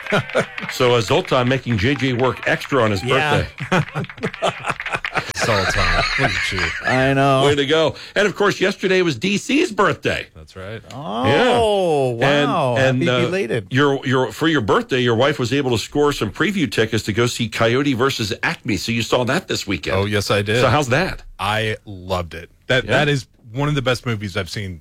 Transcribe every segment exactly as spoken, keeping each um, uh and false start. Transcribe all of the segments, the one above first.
So uh, Zoltan making J J work extra on his Yeah. birthday. Zoltan, look at you. I know. Way to go. And, of course, yesterday was D C's birthday. That's right. Oh, wow. And, and Happy uh, belated. your, your, for your birthday, your wife was able to score some preview tickets to go see Coyote versus Acme. So you saw that this weekend. Oh, yes, I did. So how's that? I loved it. That Yeah. That is one of the best movies I've seen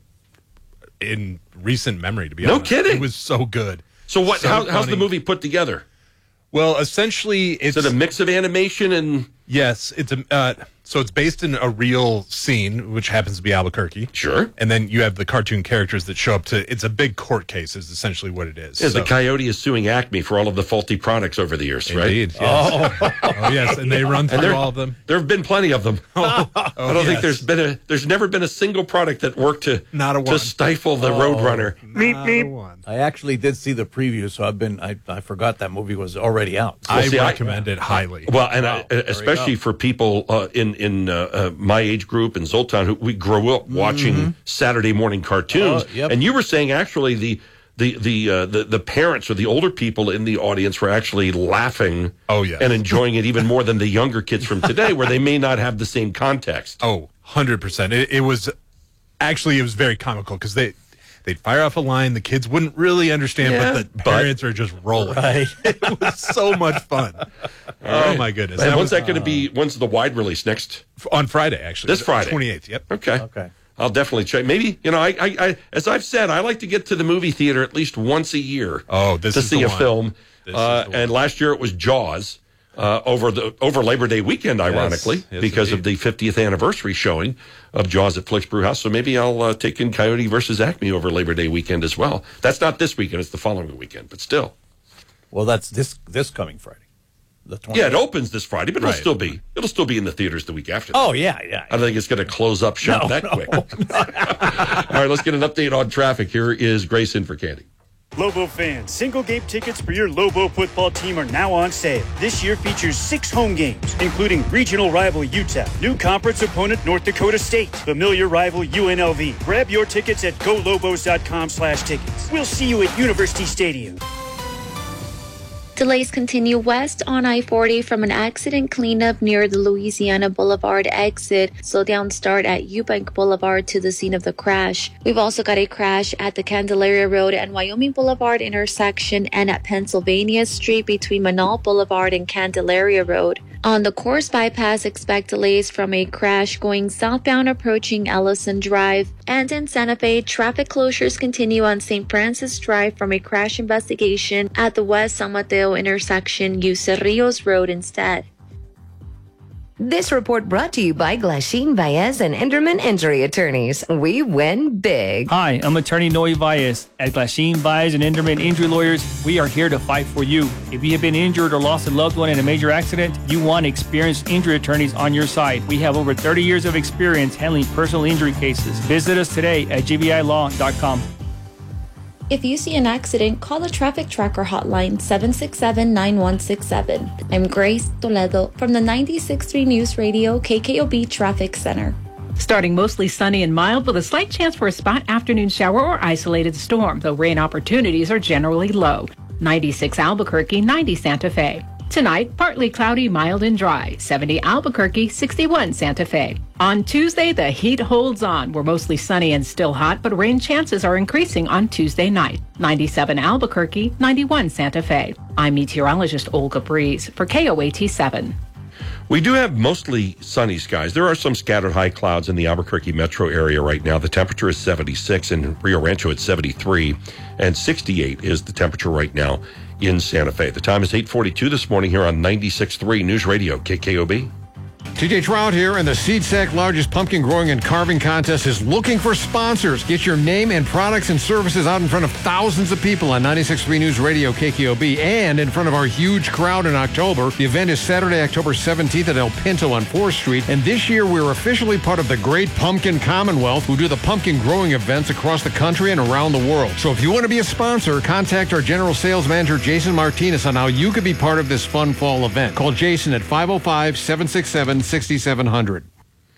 in recent memory, to be No honest. kidding. It was so good. So what? So how, how's the funny. movie put together? Well, essentially, it's... Is it a mix of animation and... Yes, it's a... Uh, so it's based in a real scene, which happens to be Albuquerque. Sure. And then you have the cartoon characters that show up to... It's a big court case is essentially what it is. Is So- the Coyote is suing Acme for all of the faulty products over the years, right? Indeed, yes. Oh. oh, yes, and they run through there- all of them. There have been plenty of them. Oh, I don't think yes. there's been a there's never been a single product that worked to Not a to one. stifle the Roadrunner. Not a one. I actually did see the preview, so I've been, I, I forgot that movie was already out. I see, I- recommend it highly. Well, and I, especially for people uh, in in uh, uh, my age group and Zoltan, who we grew up watching Saturday morning cartoons. Oh, yep. And you were saying actually the the the, uh, the the parents or the older people in the audience were actually laughing. Oh, yes. And enjoying it even more than the younger kids from today, where they may not have the same context. Oh, one hundred percent. It, it was actually, it was very comical because they, they'd fire off a line, the kids wouldn't really understand, Yeah, but the but- parents are just rolling. Right. It was so much fun. Oh, my goodness. And That when's was that going to be? When's the wide release next? on Friday, actually. This Friday. twenty-eighth, yep. Okay. Okay. I'll definitely check. Maybe, you know, I, I, I, as I've said, I like to get to the movie theater at least once a year. Oh, this to is see the a one. film. This Uh, is the and last year it was Jaws. Uh, over the over Labor Day weekend, ironically, yes, because of indeed. the fiftieth anniversary showing of Jaws at Flicks Brew House. So maybe I'll uh, take in Coyote versus Acme over Labor Day weekend as well. That's not this weekend; it's the following weekend. But still, Well, that's this this coming Friday. The twentieth. yeah, it opens this Friday, but it'll Right. still be it'll still be in the theaters the week after. that. Oh, yeah, yeah. I don't think it's going to close up shop No, that no. quick. All right, let's get an update on traffic. Here is Grayson for Candy. Lobo fans, single game tickets for your Lobo football team are now on sale. This year features six home games, including regional rival U T E P, new conference opponent North Dakota State, familiar rival U N L V. Grab your tickets at go lobos dot com slash tickets. We'll see you at University Stadium. Delays continue west on I forty from an accident cleanup near the Louisiana Boulevard exit. Slowdowns start at Eubank Boulevard to the scene of the crash. We've also got a crash at the Candelaria Road and Wyoming Boulevard intersection and at Pennsylvania Street between Manal Boulevard and Candelaria Road. On the Course Bypass, expect delays from a crash going southbound approaching Ellison Drive. And in Santa Fe, traffic closures continue on Saint Francis Drive from a crash investigation at the West San Mateo intersection. Use Cerrillos Road instead. This report brought to you by Glasheen Baez and Enderman Injury Attorneys. We win big. Hi, I'm attorney Noe Baez. At Glasheen Baez and Enderman Injury Lawyers, we are here to fight for you. If you have been injured or lost a loved one in a major accident, you want experienced injury attorneys on your side. We have over thirty years of experience handling personal injury cases. Visit us today at g b i law dot com. If you see an accident, call the Traffic Tracker hotline seven six seven, nine one six seven. I'm Grace Toledo from the ninety-six point three News Radio K K O B Traffic Center. Starting mostly sunny and mild with a slight chance for a spot afternoon shower or isolated storm, though rain opportunities are generally low. ninety-six Albuquerque, ninety Santa Fe. Tonight, partly cloudy, mild and dry. seventy Albuquerque, sixty-one Santa Fe. On Tuesday, the heat holds on. We're mostly sunny and still hot, but rain chances are increasing on Tuesday night. ninety-seven Albuquerque, ninety-one Santa Fe. I'm meteorologist Olga Breeze for K O A T seven. We do have mostly sunny skies. There are some scattered high clouds in the Albuquerque metro area right now. The temperature is seventy-six in Rio Rancho at seventy-three, and sixty-eight is the temperature right now in Santa Fe. The time is eight forty-two this morning here on ninety-six point three News Radio K K O B. T J Trout here, and the Seed Sack largest pumpkin growing and carving contest is looking for sponsors. Get your name and products and services out in front of thousands of people on ninety-six point three News Radio K K O B and in front of our huge crowd in October. The event is Saturday, October seventeenth at El Pinto on fourth Street, and this year we're officially part of the Great Pumpkin Commonwealth, who do the pumpkin growing events across the country and around the world. So if you want to be a sponsor, contact our General Sales Manager, Jason Martinez, on how you could be part of this fun fall event. Call Jason at five oh five, seven six seven, six seven zero zero.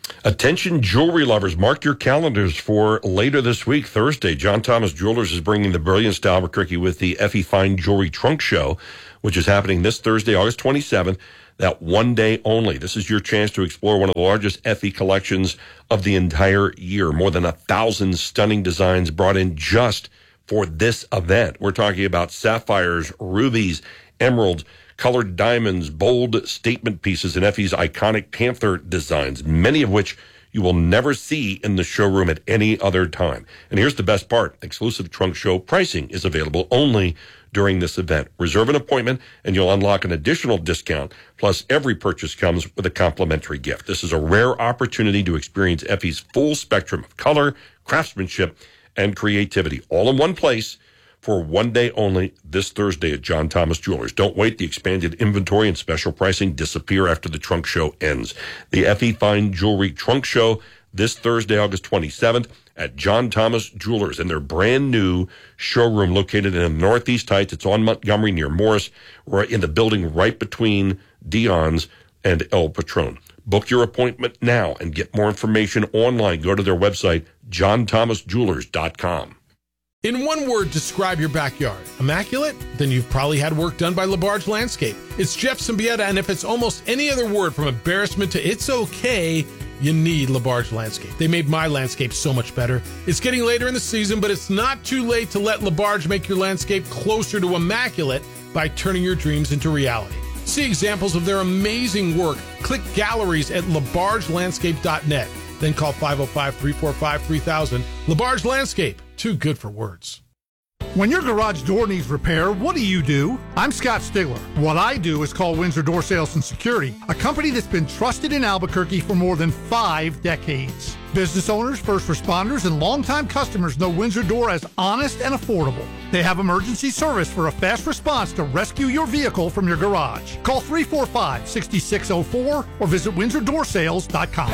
Attention jewelry lovers, mark your calendars for later this week, Thursday. John Thomas Jewelers is bringing the brilliance to Albuquerque with the Effie Fine Jewelry Trunk Show, which is happening this Thursday, August twenty-seventh, that one day only. This is your chance to explore one of the largest Effie collections of the entire year. More than a thousand stunning designs brought in just for this event. We're talking about sapphires, rubies, emeralds, colored diamonds, bold statement pieces, and Effie's iconic panther designs, many of which you will never see in the showroom at any other time. And here's the best part. Exclusive trunk show pricing is available only during this event. Reserve an appointment and you'll unlock an additional discount. Plus, every purchase comes with a complimentary gift. This is a rare opportunity to experience Effie's full spectrum of color, craftsmanship, and creativity, all in one place for one day only this Thursday at John Thomas Jewelers. Don't wait. The expanded inventory and special pricing disappear after the trunk show ends. The Effie Fine Jewelry Trunk Show this Thursday, August twenty-seventh at John Thomas Jewelers in their brand new showroom located in the Northeast Heights. It's on Montgomery near Morris, right in the building right between Dion's and El Patron. Book your appointment now and get more information online. Go to their website, john thomas jewelers dot com. In one word, describe your backyard. Immaculate? Then you've probably had work done by LaBarge Landscape. It's Jeff Symbieta, and if it's almost any other word from embarrassment to it's okay, you need LaBarge Landscape. They made my landscape so much better. It's getting later in the season, but it's not too late to let LaBarge make your landscape closer to immaculate by turning your dreams into reality. See examples of their amazing work. Click galleries at labarge landscape dot net. Then call five oh five, three four five, three thousand. LaBarge Landscape. Too good for words. When your garage door needs repair, what do you do? I'm Scott Stigler. What I do is call Windsor Door Sales and Security, a company that's been trusted in Albuquerque for more than five decades. Business owners, first responders, and longtime customers know Windsor Door as honest and affordable. They have emergency service for a fast response to rescue your vehicle from your garage. Call three four five, six six zero four or visit windsor door sales dot com.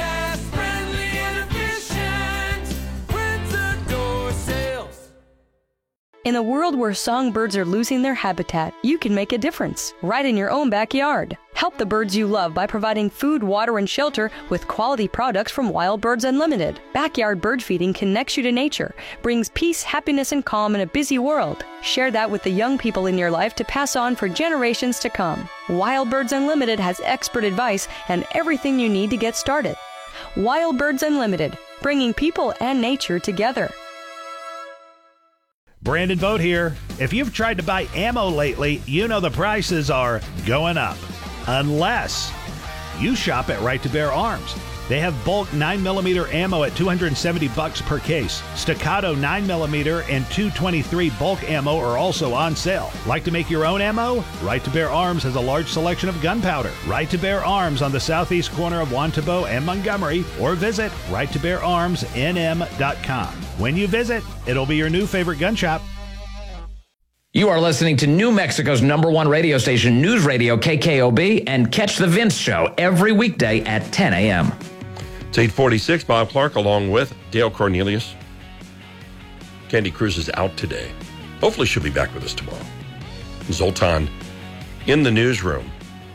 In a world where songbirds are losing their habitat, you can make a difference right in your own backyard. Help the birds you love by providing food, water, and shelter with quality products from Wild Birds Unlimited. Backyard bird feeding connects you to nature, brings peace, happiness, and calm in a busy world. Share that with the young people in your life to pass on for generations to come. Wild Birds Unlimited has expert advice and everything you need to get started. Wild Birds Unlimited, bringing people and nature together. Brandon Vogt here. If you've tried to buy ammo lately, you know the prices are going up. Unless you shop at Right to Bear Arms. They have bulk nine millimeter ammo at two hundred seventy bucks per case. Staccato nine millimeter and two twenty-three bulk ammo are also on sale. Like to make your own ammo? Right to Bear Arms has a large selection of gunpowder. Right to Bear Arms on the southeast corner of Wantabo and Montgomery, or visit right to bear arms n m dot com. When you visit, it'll be your new favorite gun shop. You are listening to New Mexico's number one radio station, News Radio K K O B, and catch The Vince Show every weekday at ten a.m. It's eight forty-six. Bob Clark along with Dale Cornelius. Candy Cruz is out today. Hopefully she'll be back with us tomorrow. Zoltan in the newsroom.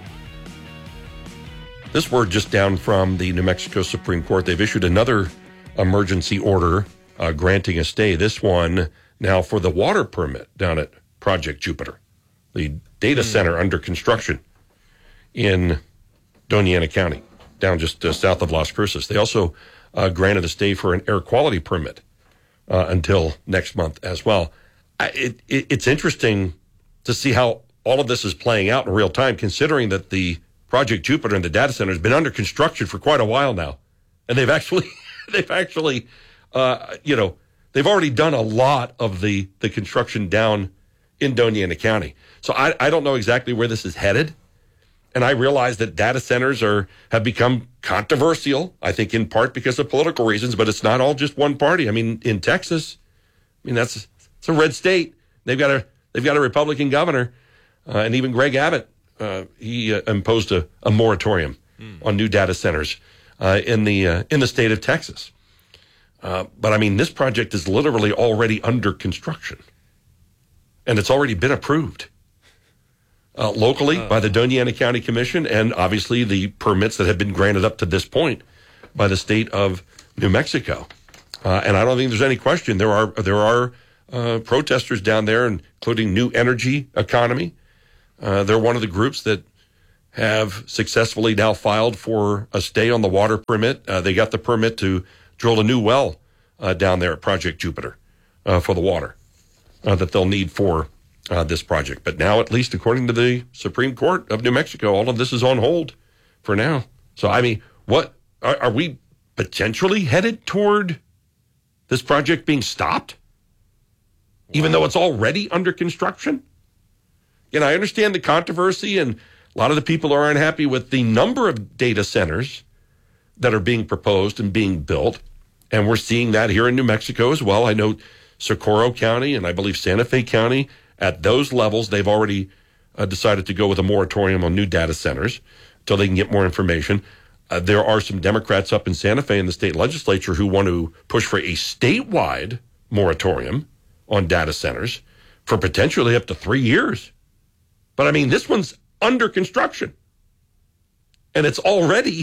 This word just down from the New Mexico Supreme Court. They've issued another emergency order uh, granting a stay. This one now for the water permit down at Project Jupiter, the data center under construction in Doña Ana County, down just uh, south of Las Cruces. They also uh, granted a stay for an air quality permit uh, until next month as well. I, it, it, it's interesting to see how all of this is playing out in real time, considering that the Project Jupiter and the data center has been under construction for quite a while now, and they've actually, they've actually, uh, you know, they've already done a lot of the the construction down in Doña Ana County. So I, I don't know exactly where this is headed. And I realize that data centers are have become controversial, I think in part because of political reasons, but it's not all just one party. I mean, in Texas, I mean, that's it's a red state. They've got a they've got a Republican governor, uh, and even Greg Abbott, uh, he uh, imposed a, a moratorium mm. on new data centers uh, in the uh, in the state of Texas. Uh, but I mean, this project is literally already under construction, and it's already been approved. Uh, locally uh, by the Doña Ana County Commission, and obviously the permits that have been granted up to this point by the state of New Mexico. Uh, and I don't think there's any question. There are there are uh, protesters down there, including New Energy Economy. Uh, they're one of the groups that have successfully now filed for a stay on the water permit. Uh, they got the permit to drill a new well uh, down there at Project Jupiter uh, for the water uh, that they'll need for uh, this project. But now, at least according to the Supreme Court of New Mexico, all of this is on hold for now. So, I mean, what are, are we potentially headed toward this project being stopped, even though it's already under construction? You know, I understand the controversy, and a lot of the people are unhappy with the number of data centers that are being proposed and being built. And we're seeing that here in New Mexico as well. I know Socorro County and I believe Santa Fe County, at those levels, they've already uh, decided to go with a moratorium on new data centers until they can get more information. Uh, there are some Democrats up in Santa Fe in the state legislature who want to push for a statewide moratorium on data centers for potentially up to three years. But I mean, this one's under construction, and it's already,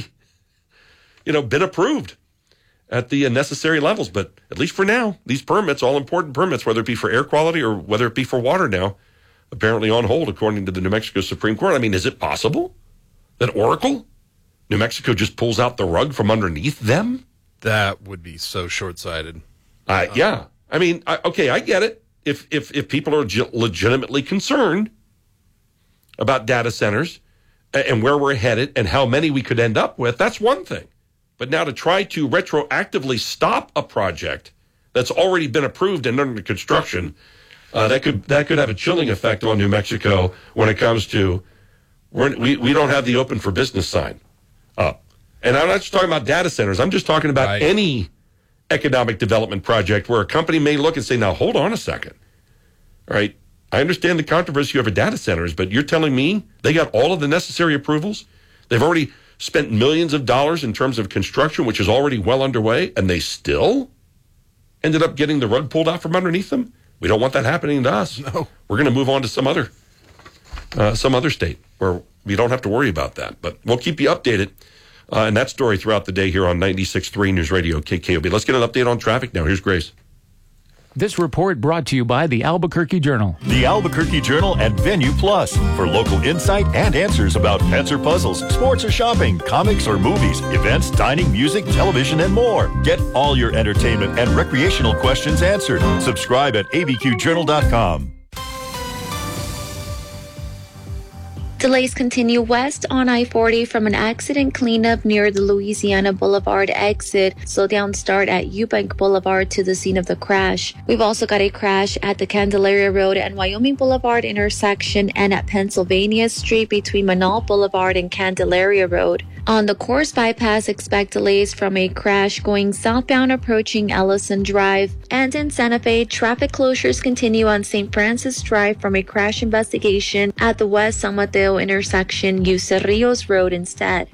you know, been approved at the necessary levels. But at least for now, these permits, all important permits, whether it be for air quality or whether it be for water now, apparently on hold, according to the New Mexico Supreme Court. I mean, is it possible that Oracle, New Mexico, just pulls out the rug from underneath them? That would be so short-sighted. Uh, yeah. I mean, I, okay, I get it. If, if, if people are ge- legitimately concerned about data centers and where we're headed and how many we could end up with, that's one thing. But now to try to retroactively stop a project that's already been approved and under construction, uh, that could that could have a chilling effect on New Mexico when it comes to, we're, we, we don't have the open for business sign up. And I'm not just talking about data centers. I'm just talking about right. any economic development project where a company may look and say, now, hold on a second. All right, I understand the controversy over data centers, but you're telling me they got all of the necessary approvals? They've already spent millions of dollars in terms of construction, which is already well underway, and they still ended up getting the rug pulled out from underneath them? We don't want that happening to us. No. We're going to move on to some other uh, some other state where we don't have to worry about that. But we'll keep you updated uh, in that story throughout the day here on ninety-six point three News Radio K K O B. Let's get an update on traffic now. Here's Grace. This report brought to you by the Albuquerque Journal. The Albuquerque Journal and Venue Plus for local insight and answers about pets or puzzles, sports or shopping, comics or movies, events, dining, music, television, and more. Get all your entertainment and recreational questions answered. Subscribe at A B Q journal dot com. Delays continue west on I forty from an accident cleanup near the Louisiana Boulevard exit. Slowdown start at Eubank Boulevard to the scene of the crash. We've also got a crash at the Candelaria Road and Wyoming Boulevard intersection and at Pennsylvania Street between Manal Boulevard and Candelaria Road. On the Course Bypass, expect delays from a crash going southbound approaching Ellison Drive. And in Santa Fe, traffic closures continue on Saint Francis Drive from a crash investigation at the West San Mateo intersection. Use Cerrillos Road instead.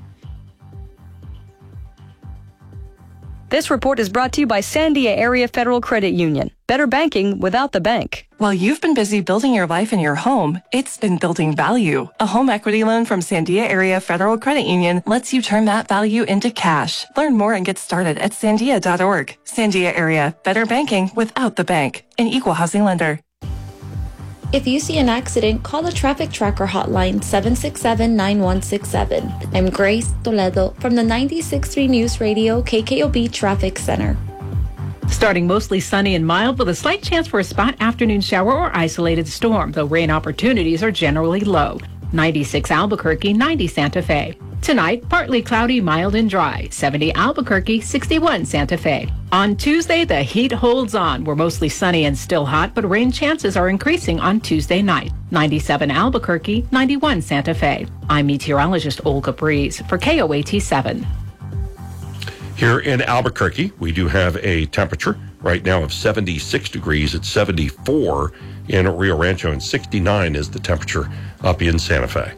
This report is brought to you by Sandia Area Federal Credit Union. Better banking without the bank. While you've been busy building your life and your home, it's been building value. A home equity loan from Sandia Area Federal Credit Union lets you turn that value into cash. Learn more and get started at sandia dot org. Sandia Area, better banking without the bank. An equal housing lender. If you see an accident, call the Traffic Tracker hotline seven six seven, nine one six seven. I'm Grace Toledo from the ninety-six point three News Radio K K O B Traffic Center. Starting mostly sunny and mild with a slight chance for a spot afternoon shower or isolated storm, though rain opportunities are generally low. ninety-six Albuquerque, ninety Santa Fe. Tonight, partly cloudy, mild and dry. seventy Albuquerque, sixty-one Santa Fe. On Tuesday, the heat holds on. We're mostly sunny and still hot, but rain chances are increasing on Tuesday night. ninety-seven Albuquerque, ninety-one Santa Fe. I'm meteorologist Olga Breeze for K O A T seven. Here in Albuquerque, we do have a temperature right now of seventy-six degrees. It's seventy-four in Rio Rancho, and sixty-nine is the temperature up in Santa Fe.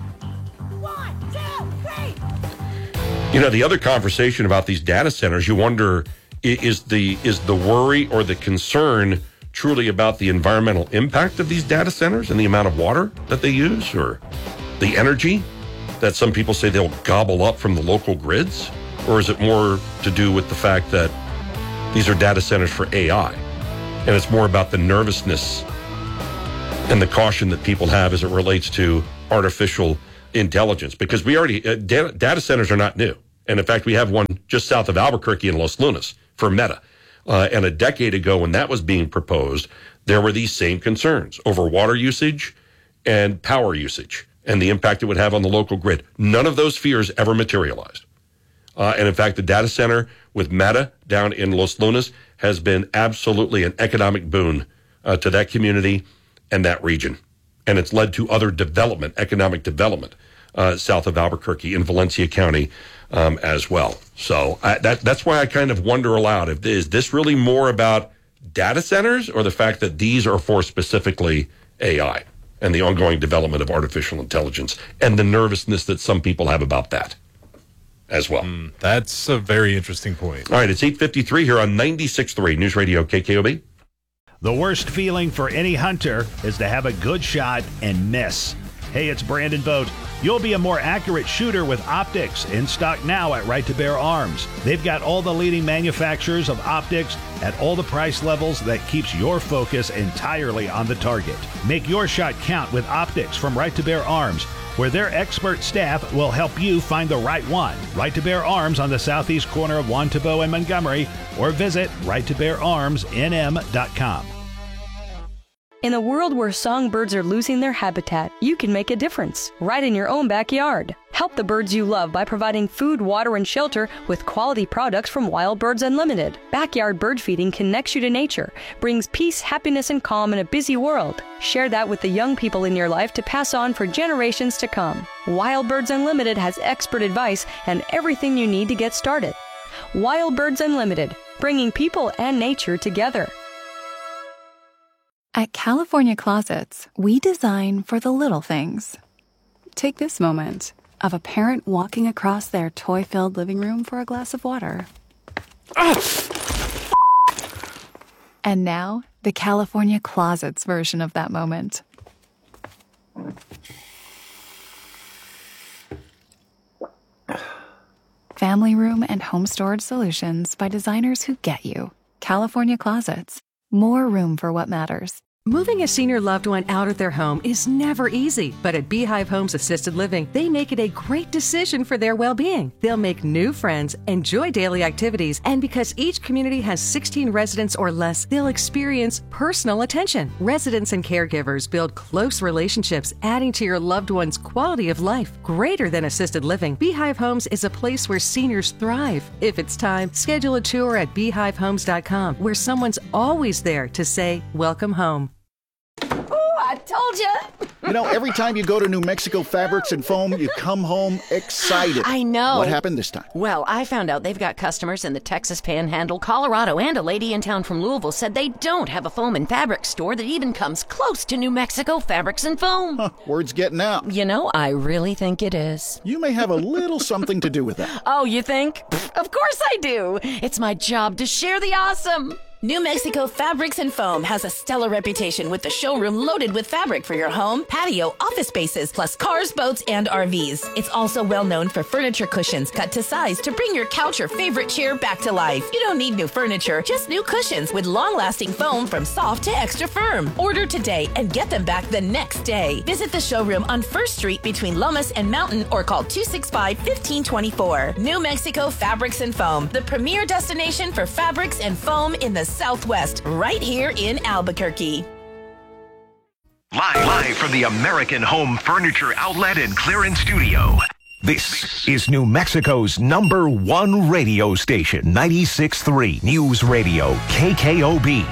You know, the other conversation about these data centers, you wonder, is the is the worry or the concern truly about the environmental impact of these data centers and the amount of water that they use, or the energy that some people say they'll gobble up from the local grids? Or is it more to do with the fact that these are data centers for A I? And it's more about the nervousness and the caution that people have as it relates to artificial intelligence. Because we already, uh, data, data centers are not new. And in fact, we have one just south of Albuquerque in Los Lunas for Meta. Uh, and a decade ago when that was being proposed, there were these same concerns over water usage and power usage and the impact it would have on the local grid. None of those fears ever materialized. Uh, and in fact, the data center with Meta down in Los Lunas has been absolutely an economic boon uh, to that community and that region. And it's led to other development, economic development, uh, south of Albuquerque in Valencia County um, as well. So I, that, that's why I kind of wonder aloud, if is this really more about data centers or the fact that these are for specifically A I and the ongoing development of artificial intelligence and the nervousness that some people have about that as well. Mm, that's a very interesting point. All right, it's eight fifty-three here on ninety-six point three News Radio K K O B. The worst feeling for any hunter is to have a good shot and miss. Hey, it's Brandon Vogt. You'll be a more accurate shooter with optics, in stock now at Right to Bear Arms. They've got all the leading manufacturers of optics at all the price levels that keeps your focus entirely on the target. Make your shot count with optics from Right to Bear Arms, where their expert staff will help you find the right one. Right to Bear Arms on the southeast corner of Juan Tabo and Montgomery, or visit right to bear arms n m dot com. In a world where songbirds are losing their habitat, you can make a difference right in your own backyard. Help the birds you love by providing food, water, and shelter with quality products from Wild Birds Unlimited. Backyard bird feeding connects you to nature, brings peace, happiness, and calm in a busy world. Share that with the young people in your life to pass on for generations to come. Wild Birds Unlimited has expert advice and everything you need to get started. Wild Birds Unlimited, bringing people and nature together. At California Closets, we design for the little things. Take this moment of a parent walking across their toy-filled living room for a glass of water. And now, the California Closets version of that moment. Family room and home storage solutions by designers who get you. California Closets. More room for what matters. Moving a senior loved one out of their home is never easy, but at Beehive Homes Assisted Living, they make it a great decision for their well-being. They'll make new friends, enjoy daily activities, and because each community has sixteen residents or less, they'll experience personal attention. Residents and caregivers build close relationships, adding to your loved one's quality of life. Greater than assisted living, Beehive Homes is a place where seniors thrive. If it's time, schedule a tour at beehive homes dot com, where someone's always there to say, welcome home. I told you. You know, every time you go to New Mexico Fabrics and Foam, you come home excited. I know. What happened this time? Well, I found out they've got customers in the Texas Panhandle, Colorado, and a lady in town from Louisville said they don't have a foam and fabric store that even comes close to New Mexico Fabrics and Foam. Huh, word's getting out. You know, I really think it is. You may have a little something to do with that. Oh, you think? Of course I do. It's my job to share the awesome. New Mexico Fabrics and Foam has a stellar reputation with the showroom loaded with fabric for your home, patio, office spaces, plus cars, boats, and R Vs. It's also well known for furniture cushions cut to size to bring your couch or favorite chair back to life. You don't need new furniture, just new cushions with long-lasting foam from soft to extra firm. Order today and get them back the next day. Visit the showroom on First Street between Lomas and Mountain or call two six five, one five two four. New Mexico Fabrics and Foam, the premier destination for fabrics and foam in the Southwest, right here in Albuquerque. Live, live from the American Home Furniture Outlet and Clearance Studio. This is New Mexico's number one radio station, ninety-six point three News Radio K K O B.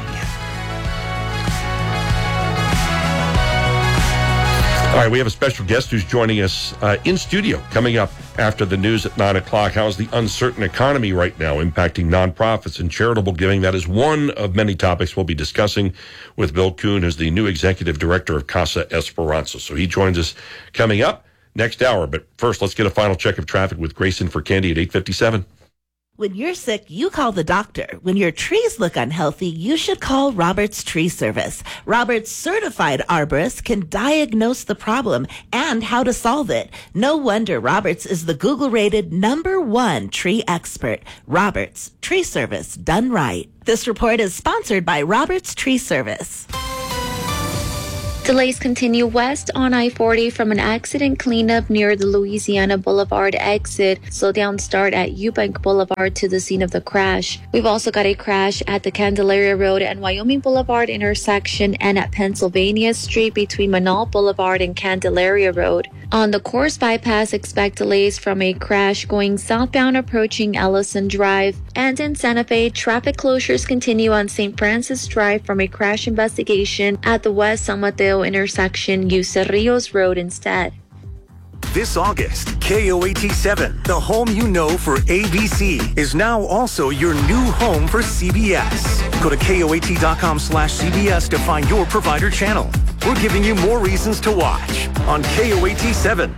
All right, we have a special guest who's joining us uh, in studio coming up after the news at nine o'clock. How's the uncertain economy right now impacting nonprofits and charitable giving? That is one of many topics we'll be discussing with Bill Kuhn, who's the new executive director of Casa Esperanza. So he joins us coming up next hour. But first, let's get a final check of traffic with Grayson for Candy at eight fifty-seven. When you're sick, you call the doctor. When your trees look unhealthy, you should call Roberts Tree Service. Roberts certified arborists can diagnose the problem and how to solve it. No wonder Roberts is the Google-rated number one tree expert. Roberts Tree Service, done right. This report is sponsored by Roberts Tree Service. Delays continue west on I forty from an accident cleanup near the Louisiana Boulevard exit. Slowdown start at Eubank Boulevard to the scene of the crash. We've also got a crash at the Candelaria Road and Wyoming Boulevard intersection and at Pennsylvania Street between Manal Boulevard and Candelaria Road. On the course bypass, expect delays from a crash going southbound approaching Ellison Drive. And in Santa Fe, traffic closures continue on Saint Francis Drive from a crash investigation at the West San Mateo intersection. Use Cerrillos Road instead. This August, K O A T seven, the home you know for A B C, is now also your new home for C B S. Go to K O A T dot com slash C B S to find your provider channel. We're giving you more reasons to watch on K O A T seven.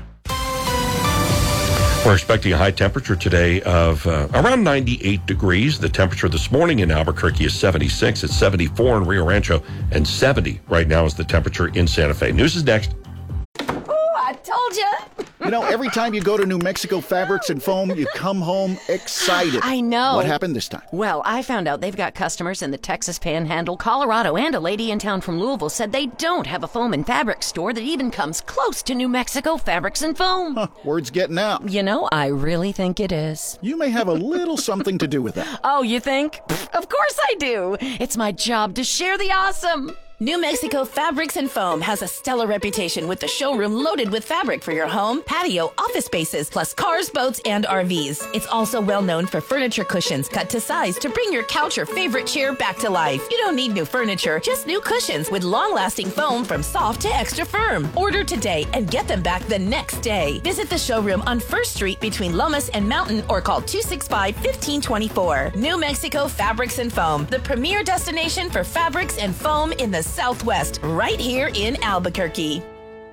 We're expecting a high temperature today of uh, around ninety-eight degrees. The temperature this morning in Albuquerque is seventy-six. It's seventy-four in Rio Rancho, and seventy right now is the temperature in Santa Fe. News is next. I told you. You know, every time you go to New Mexico Fabrics and Foam, you come home excited. I know. What happened this time? Well, I found out they've got customers in the Texas Panhandle, Colorado, and a lady in town from Louisville said they don't have a foam and fabric store that even comes close to New Mexico Fabrics and Foam. Huh, word's getting out. You know, I really think it is. You may have a little something to do with that. Oh, you think? Pfft, of course I do. It's my job to share the awesome. New Mexico Fabrics and Foam has a stellar reputation with the showroom loaded with fabric for your home, patio, office spaces, plus cars, boats, and R Vs. It's also well known for furniture cushions cut to size to bring your couch or favorite chair back to life. You don't need new furniture, just new cushions with long-lasting foam from soft to extra firm. Order today and get them back the next day. Visit the showroom on First Street between Lomas and Mountain or call two six five, one five two four. New Mexico Fabrics and Foam, the premier destination for fabrics and foam in the Southwest, right here in Albuquerque.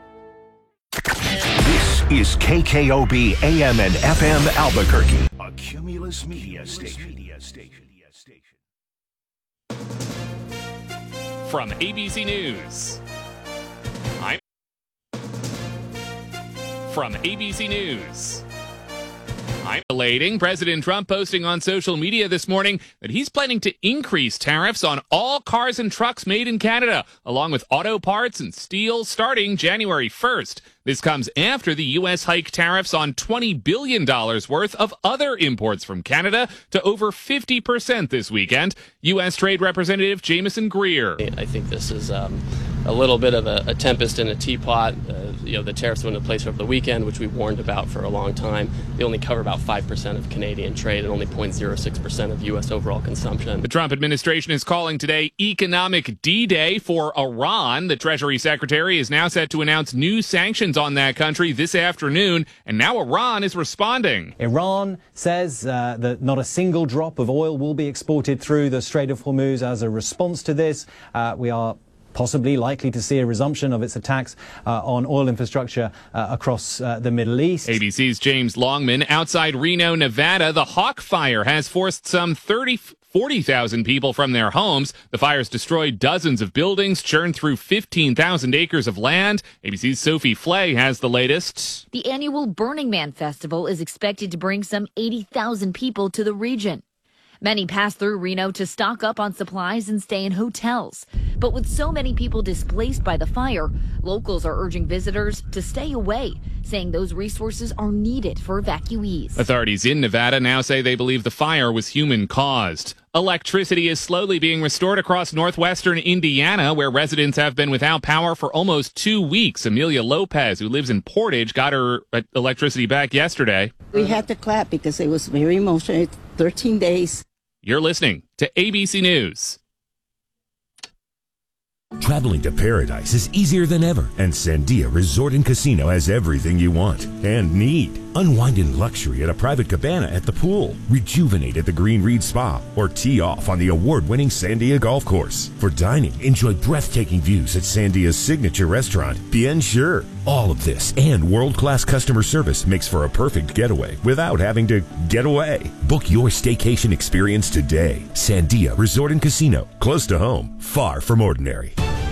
This is K K O B A M and F M Albuquerque, a Cumulus Media Station. From A B C News, I'm from A B C News. I'm elating President Trump posting on social media this morning that he's planning to increase tariffs on all cars and trucks made in Canada, along with auto parts and steel starting January first. This comes after the U S hiked tariffs on twenty billion dollars worth of other imports from Canada to over fifty percent this weekend. U S Trade Representative Jameson Greer. I think this is um, a little bit of a, a tempest in a teapot. Uh, you know, the tariffs went into place over the weekend, which we warned about for a long time. They only cover about five percent of Canadian trade and only zero point zero six percent of U S overall consumption. The Trump administration is calling today Economic D-Day for Iran. The Treasury Secretary is now set to announce new sanctions on that country this afternoon, and now Iran is responding. Iran says uh, that not a single drop of oil will be exported through the Strait of Hormuz. As a response to this, uh, we are possibly likely to see a resumption of its attacks uh, on oil infrastructure uh, across uh, the Middle East. A B C's James Longman. Outside Reno, Nevada, the Hawk Fire has forced some thirty, forty thousand people from their homes. The fire's destroyed dozens of buildings, churned through fifteen thousand acres of land. A B C's Sophie Flay has the latest. The annual Burning Man Festival is expected to bring some eighty thousand people to the region. Many pass through Reno to stock up on supplies and stay in hotels. But with so many people displaced by the fire, locals are urging visitors to stay away, saying those resources are needed for evacuees. Authorities in Nevada now say they believe the fire was human-caused. Electricity is slowly being restored across northwestern Indiana, where residents have been without power for almost two weeks. Amelia Lopez, who lives in Portage, got her electricity back yesterday. We had to clap because it was very emotional. It's thirteen days. You're listening to A B C News. Traveling to paradise is easier than ever, and Sandia Resort and Casino has everything you want and need. Unwind in luxury at a private cabana at the pool. Rejuvenate at the Green Reed Spa. Or tee off on the award-winning Sandia Golf Course. For dining, enjoy breathtaking views at Sandia's signature restaurant, Bien Sur. All of this and world-class customer service makes for a perfect getaway without having to get away. Book your staycation experience today. Sandia Resort and Casino. Close to home. Far from ordinary.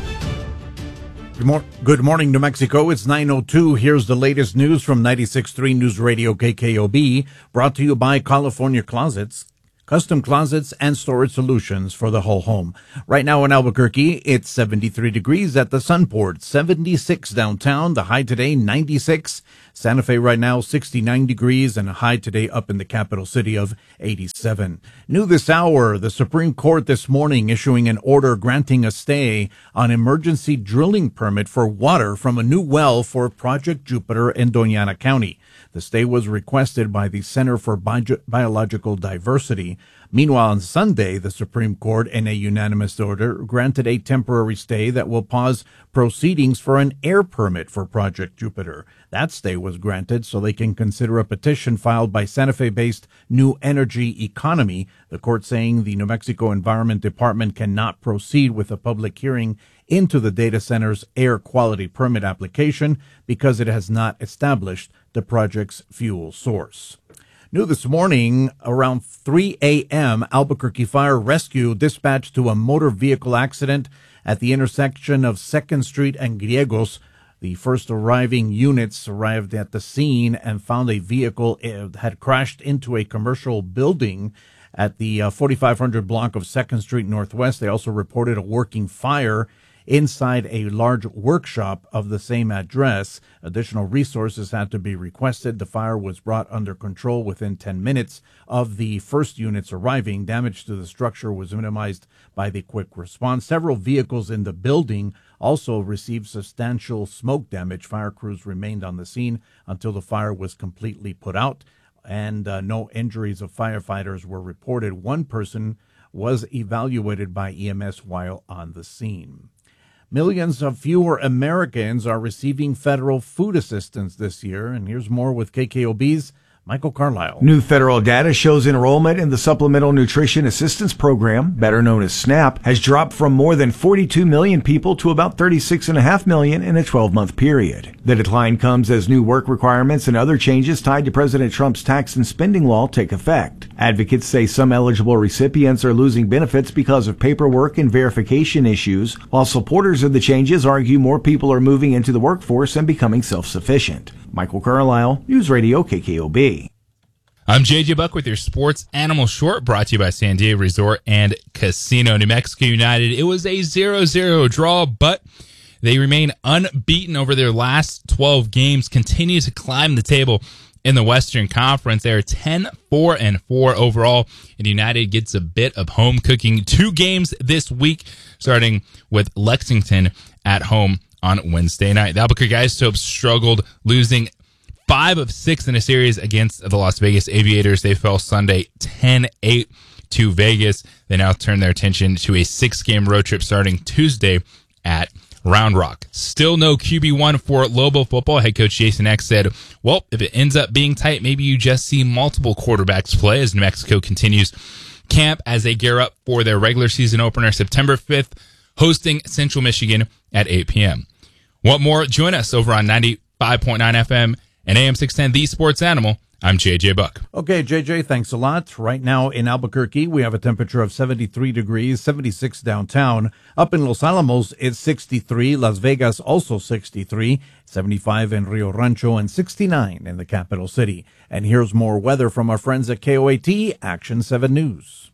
Good, mor- Good morning, New Mexico. It's nine oh two. Here's the latest news from ninety-six point three News Radio K K O B, brought to you by California Closets, custom closets and storage solutions for the whole home. Right now in Albuquerque, it's seventy-three degrees at the Sunport, seventy-six downtown, the high today ninety-six. Santa Fe right now sixty-nine degrees and a high today up in the capital city of eighty-seven. New this hour, the Supreme Court this morning issuing an order granting a stay on emergency drilling permit for water from a new well for Project Jupiter in Doña Ana County. The stay was requested by the Center for Bi- Biological Diversity. Meanwhile, on Sunday, the Supreme Court, in a unanimous order, granted a temporary stay that will pause proceedings for an air permit for Project Jupiter. That stay was granted so they can consider a petition filed by Santa Fe-based New Energy Economy, the court saying the New Mexico Environment Department cannot proceed with a public hearing into the data center's air quality permit application because it has not established the project's fuel source. New this morning, around three a.m., Albuquerque Fire Rescue dispatched to a motor vehicle accident at the intersection of second Street and Griegos. The first arriving units arrived at the scene and found a vehicle had crashed into a commercial building at the uh, forty-five hundred block of second Street Northwest. They also reported a working fire inside a large workshop of the same address. Additional resources had to be requested. The fire was brought under control within ten minutes of the first units arriving. Damage to the structure was minimized by the quick response. Several vehicles in the building also received substantial smoke damage. Fire crews remained on the scene until the fire was completely put out, and uh, no injuries of firefighters were reported. One person was evaluated by E M S while on the scene. Millions of fewer Americans are receiving federal food assistance this year. And here's more with K K O B's Michael Carlisle. New federal data shows enrollment in the Supplemental Nutrition Assistance Program, better known as SNAP, has dropped from more than forty-two million people to about thirty-six point five million in a twelve-month period. The decline comes as new work requirements and other changes tied to President Trump's tax and spending law take effect. Advocates say some eligible recipients are losing benefits because of paperwork and verification issues, while supporters of the changes argue more people are moving into the workforce and becoming self-sufficient. Michael Carlisle, News Radio K K O B. I'm J J Buck with your Sports Animal Short, brought to you by Sandia Resort and Casino. New Mexico United, it was a zero zero draw, but they remain unbeaten over their last twelve games, continue to climb the table in the Western Conference. They are ten four and four overall, and United gets a bit of home cooking. Two games this week, starting with Lexington at home on Wednesday night. The Albuquerque Isotopes struggled, losing five of six in a series against the Las Vegas Aviators. They fell Sunday ten eight to Vegas. They now turn their attention to a six-game road trip starting Tuesday at Round Rock. Still no Q B one for Lobo football. Head coach Jason X said, well, if it ends up being tight, maybe you just see multiple quarterbacks play as New Mexico continues camp as they gear up for their regular season opener September fifth, hosting Central Michigan at eight p.m. Want more? Join us over on ninety-five point nine F M and A M six ten, The Sports Animal. I'm J J Buck. Okay, J J, thanks a lot. Right now in Albuquerque, we have a temperature of seventy-three degrees, seventy-six downtown. Up in Los Alamos, it's sixty-three. Las Vegas, also sixty-three. seventy-five in Rio Rancho and sixty-nine in the capital city. And here's more weather from our friends at K O A T Action seven News.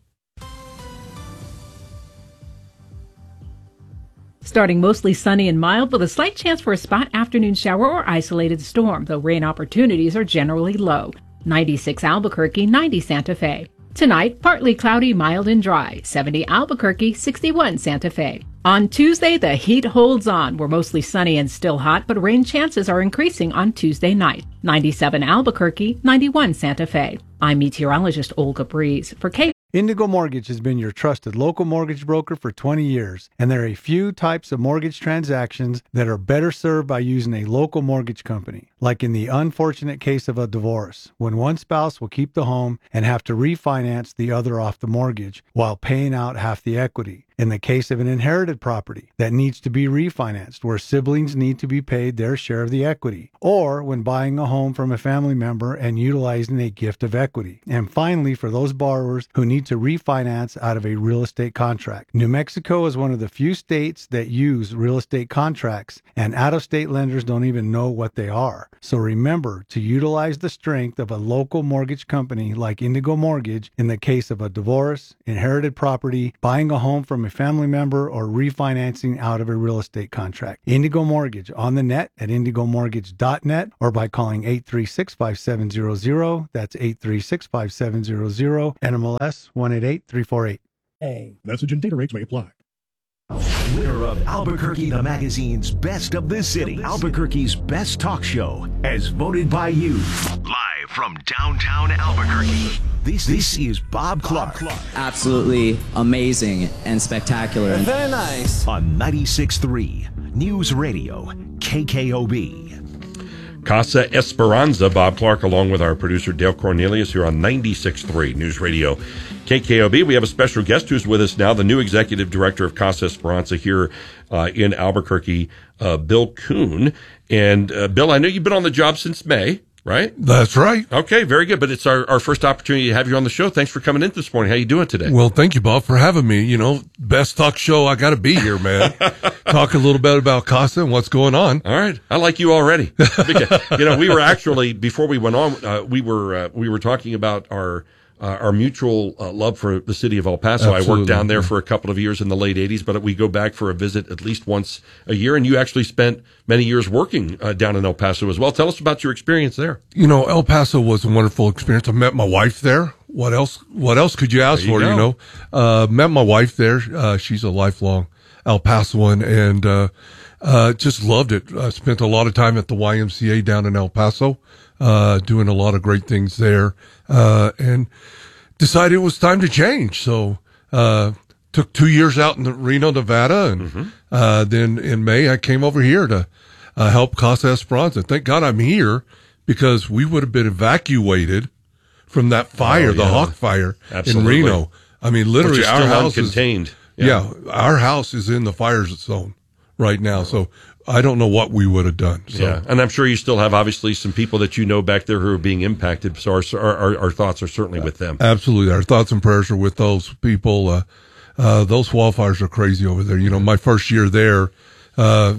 Starting mostly sunny and mild with a slight chance for a spot afternoon shower or isolated storm, though rain opportunities are generally low. ninety-six Albuquerque, ninety Santa Fe. Tonight, partly cloudy, mild and dry. seventy Albuquerque, sixty-one Santa Fe. On Tuesday, the heat holds on. We're mostly sunny and still hot, but rain chances are increasing on Tuesday night. ninety-seven Albuquerque, ninety-one Santa Fe. I'm meteorologist Olga Breeze for K. Indigo Mortgage has been your trusted local mortgage broker for twenty years, and there are a few types of mortgage transactions that are better served by using a local mortgage company, like in the unfortunate case of a divorce, when one spouse will keep the home and have to refinance the other off the mortgage while paying out half the equity. In the case of an inherited property that needs to be refinanced, where siblings need to be paid their share of the equity, or when buying a home from a family member and utilizing a gift of equity. And finally, for those borrowers who need to refinance out of a real estate contract. New Mexico is one of the few states that use real estate contracts, and out-of-state lenders don't even know what they are. So remember to utilize the strength of a local mortgage company like Indigo Mortgage in the case of a divorce, inherited property, buying a home from a family member, or refinancing out of a real estate contract. Indigo Mortgage on the net at indigo mortgage dot net or by calling eight three six, five seven zero zero. That's eight three six, five seven zero zero. N M L S one eight eight three four eight. Hey. Message and data rates may apply. Winner of Albuquerque the Magazine's Best of the City, Albuquerque's Best Talk Show, as voted by you. Live from downtown Albuquerque, this, this is Bob Clark. Absolutely amazing and spectacular. Very nice. On ninety-six point three News Radio, K K O B. Casa Esperanza, Bob Clark, along with our producer Dale Cornelius here on ninety-six point three News Radio, K K O B. We have a special guest who's with us now, the new executive director of Casa Esperanza here uh, in Albuquerque, uh, Bill Kuhn. And uh, Bill, I know you've been on the job since May, right? That's right. Okay, very good. But it's our, our first opportunity to have you on the show. Thanks for coming in this morning. How you doing today? Well, thank you, Bob, for having me. You know, best talk show. I got to be here, man. Talk a little bit about Casa and what's going on. All right. I like you already. Because, you know, we were actually, before we went on, uh, we were uh, we were talking about our Uh, our mutual uh, love for the city of El Paso. Absolutely. I worked down there for a couple of years in the late eighties, but we go back for a visit at least once a year, and you actually spent many years working uh, down in El Paso as well. Tell us about your experience there. You know, El Paso was a wonderful experience. I met my wife there. What else, what else could you ask There you for, go. you know? Uh, met my wife there. Uh, she's a lifelong El Pasoan, and uh, uh, just loved it. I spent a lot of time at the Y M C A down in El Paso, uh, doing a lot of great things there, uh, and decided it was time to change. So, uh, took two years out in the Reno, Nevada. And, mm-hmm. uh, then in May, I came over here to, uh, help Casa Esperanza. Thank God I'm here because we would have been evacuated from that fire, oh, yeah. the Hawk fire Absolutely. in Reno. I mean, literally Which is our still house uncontained. is, yeah. yeah, our house is in the fire zone right now. So I don't know what we would have done. So. Yeah, and I'm sure you still have obviously some people that you know back there who are being impacted. So our our, our thoughts are certainly with them. Absolutely, our thoughts and prayers are with those people. Uh, uh, those wildfires are crazy over there. You know, my first year there, uh,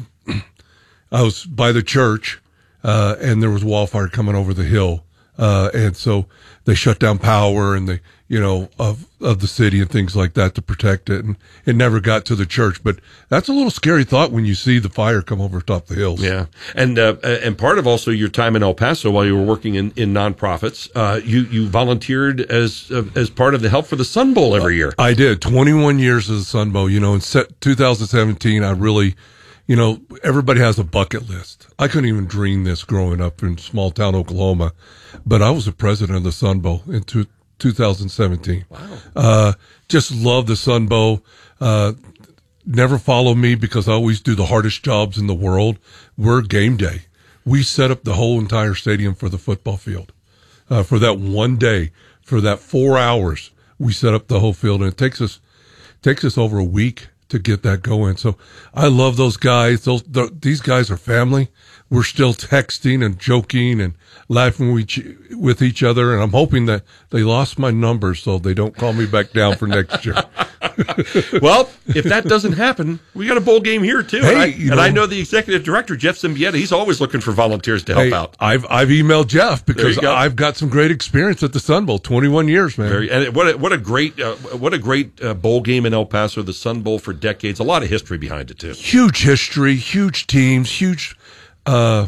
I was by the church, uh, and there was wildfire coming over the hill, uh, and so they shut down power and they, you know, of of the city and things like that to protect it, and it never got to the church. But that's a little scary thought when you see the fire come over top the hills. Yeah, and uh, and part of also your time in El Paso while you were working in in nonprofits, uh, you you volunteered as uh, as part of the Help for the Sun Bowl every year. I did twenty-one years as a Sun Bowl. You know, in two thousand seventeen, I really, you know, everybody has a bucket list. I couldn't even dream this growing up in small town Oklahoma, but I was the president of the Sun Bowl in two. two thousand seventeen. Wow. Uh, just love the Sun Bowl. Uh, never follow me because I always do the hardest jobs in the world. We're game day. We set up the whole entire stadium for the football field. Uh, for that one day, for that four hours, we set up the whole field, and it takes us, takes us over a week to get that going. So I love those guys. Those, the, these guys are family. We're still texting and joking and laughing with each, with each other. And I'm hoping that they lost my number so they don't call me back down for next year. Well, if that doesn't happen, we got a bowl game here too. Hey, and I, you and know, I know the executive director, Jeff Zimbieta, he's always looking for volunteers to help hey, out. I've, I've emailed Jeff because go. I've got some great experience at the Sun Bowl, twenty-one years, man. Very, and what a, what a great, uh, what a great uh, bowl game in El Paso, the Sun Bowl for decades. A lot of history behind it too. Huge history, huge teams, huge, uh,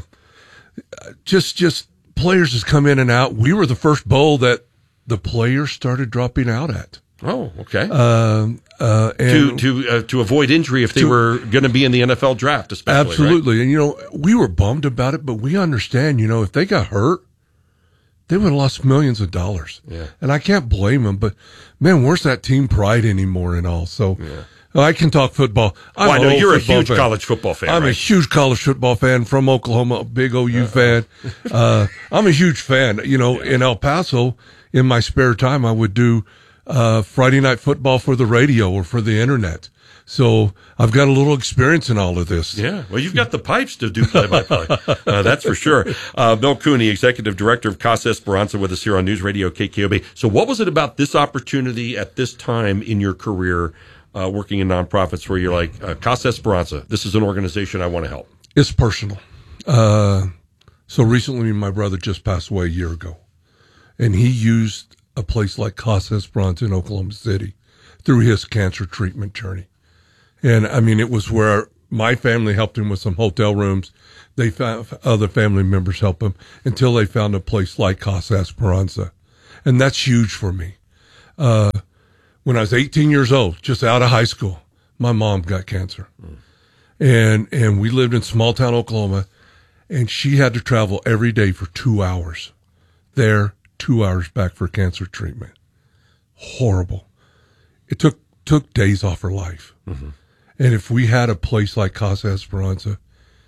just, just players has come in and out. We were the first bowl that the players started dropping out at. Oh, okay. Um, uh, and to to uh, to avoid injury if they to, were going to be in the N F L draft, especially. Absolutely, right? And you know, we were bummed about it, but we understand. You know, if they got hurt, they would have lost millions of dollars. Yeah. And I can't blame them, but man, where's that team pride anymore and all? So yeah. I can talk football. I'm well, I know an you're a football huge fan. college football fan. I'm right? a huge college football fan from Oklahoma, a big O U uh, fan. Uh, I'm a huge fan. You know, yeah. in El Paso, in my spare time, I would do uh, Friday night football for the radio or for the internet. So I've got a little experience in all of this. Yeah, well, you've got the pipes to do play-by-play. uh, that's for sure. Uh, Bill Cooney, Executive Director of Casa Esperanza, with us here on News Radio K K O B. So what was it about this opportunity at this time in your career uh, working in nonprofits where you're like, uh, Casa Esperanza, this is an organization I want to help? It's personal. Uh, so recently my brother just passed away a year ago, and he used a place like Casa Esperanza in Oklahoma City through his cancer treatment journey. And I mean, it was where my family helped him with some hotel rooms. They found other family members help him until they found a place like Casa Esperanza. And that's huge for me. Uh, when I was eighteen years old, just out of high school, my mom got cancer. Mm. And, and we lived in small town Oklahoma, and she had to travel every day for two hours there, two hours back for cancer treatment. Horrible. It took, took days off her life. Mm-hmm. And if we had a place like Casa Esperanza,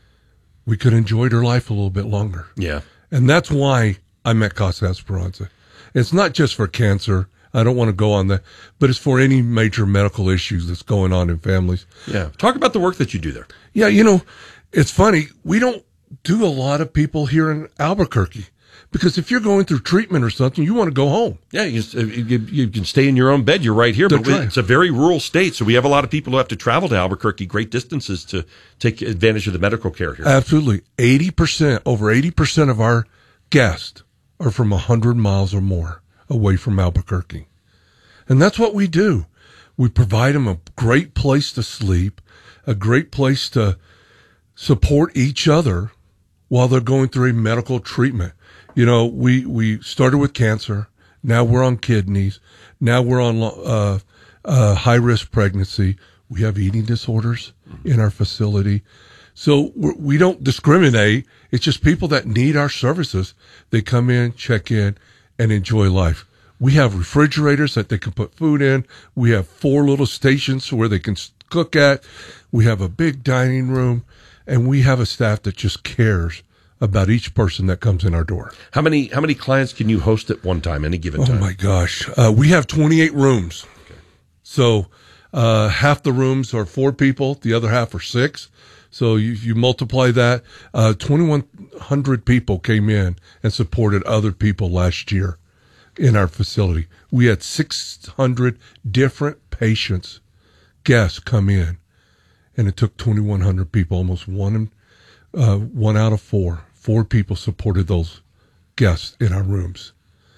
we could enjoy her life a little bit longer. Yeah. And that's why I'm at Casa Esperanza. It's not just for cancer. I don't want to go on that, but it's for any major medical issues that's going on in families. Yeah. Talk about the work that you do there. Yeah, you know, it's funny. We don't do a lot of people here in Albuquerque. Because if you're going through treatment or something, you want to go home. Yeah, you, you, you can stay in your own bed. You're right here, but right. It's a very rural state, so we have a lot of people who have to travel to Albuquerque great distances to take advantage of the medical care here. Absolutely. eighty percent, over eighty percent of our guests are from one hundred miles or more away from Albuquerque. And that's what we do. We provide them a great place to sleep, a great place to support each other while they're going through a medical treatment. You know, we, we started with cancer. Now we're on kidneys. Now we're on uh, uh, high-risk pregnancy. We have eating disorders in our facility. So we're, we don't discriminate. It's just people that need our services. They come in, check in, and enjoy life. We have refrigerators that they can put food in. We have four little stations where they can cook at. We have a big dining room. And we have a staff that just cares about each person that comes in our door. How many how many clients can you host at one time, any given time? Oh, my gosh. Uh, we have twenty-eight rooms. Okay. So uh, half the rooms are four people. The other half are six. So you, you multiply that. Uh, twenty-one hundred people came in and supported other people last year in our facility. We had six hundred different patients, guests come in. And it took twenty-one hundred people, almost one, uh, one out of four. Four people supported those guests in our rooms.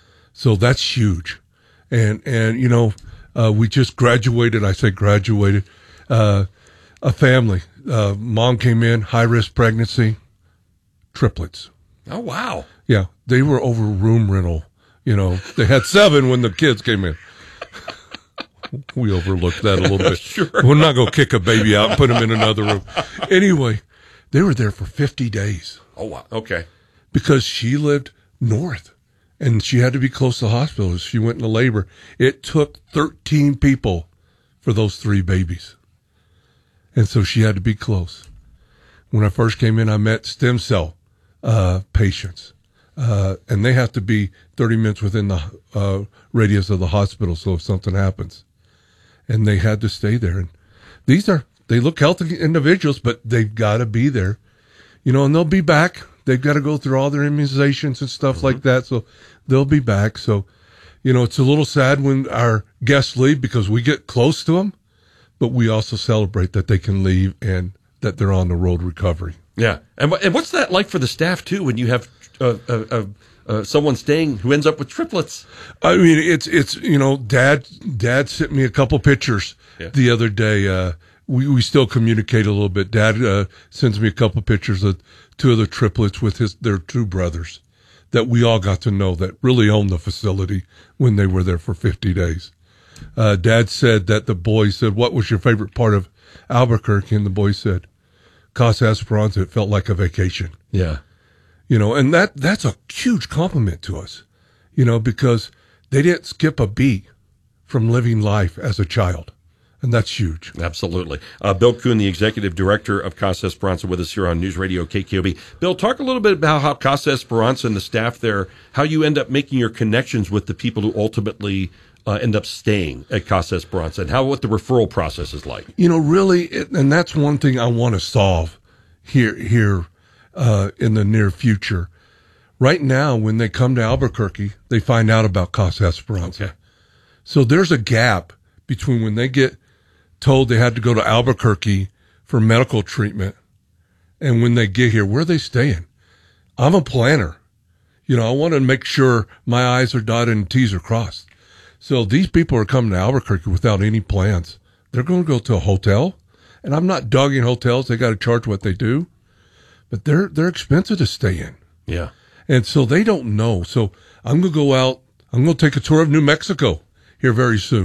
So that's huge. And, and you know, uh, we just graduated, I say graduated, uh, a family. Uh, mom came in, high-risk pregnancy, triplets. Oh, wow. Yeah, they were over room rental. You know, they had seven when the kids came in. We overlooked that a little bit. Sure. We're not going to kick a baby out and put him in another room. Anyway, they were there for fifty days. Oh, wow. Okay. Because she lived north, and she had to be close to the hospital. She went into labor. It took thirteen people for those three babies. And so she had to be close. When I first came in, I met stem cell uh, patients. Uh, and they have to be thirty minutes within the uh, radius of the hospital, so if something happens. And they had to stay there. And these are, they look healthy individuals, but they've got to be there. You know, and they'll be back. They've got to go through all their immunizations and stuff mm-hmm. like that, so they'll be back. So, you know, it's a little sad when our guests leave because we get close to them, but we also celebrate that they can leave and that they're on the road recovery. Yeah. And, and what's that like for the staff, too, when you have uh, uh, uh, uh, someone staying who ends up with triplets? I mean, it's, it's you know, Dad Dad sent me a couple pictures yeah. the other day. Uh, we, we still communicate a little bit. Dad uh, sends me a couple pictures of two of the triplets with his their two brothers that we all got to know that really owned the facility when they were there for fifty days. Uh, Dad said that the boy said, "What was your favorite part of Albuquerque?" And the boy said, Casa Esperanza. It felt like a vacation. Yeah. You know, and that that's a huge compliment to us. you know, because they didn't skip a beat from living life as a child. And that's huge. Absolutely. Uh, Bill Kuhn, the executive director of Casa Esperanza, with us here on News Radio K K O B. Bill, talk a little bit about how Casa Esperanza and the staff there, how you end up making your connections with the people who ultimately uh, end up staying at Casa Esperanza, and how what the referral process is like. You know, really, it, and that's one thing I want to solve here here uh, in the near future. Right now, when they come to Albuquerque, they find out about Casa Esperanza. Okay. So there's a gap between when they get told they had to go to Albuquerque for medical treatment and when they get here. Where are they staying? I'm a planner. You know, I want to make sure my I's are dotted and T's are crossed. So these people are coming to Albuquerque without any plans. They're going to go to a hotel, and I'm not dogging hotels. They got to charge what they do, but they're they're expensive to stay in. Yeah. And so they don't know. So I'm going to go out. I'm going to take a tour of New Mexico here very soon.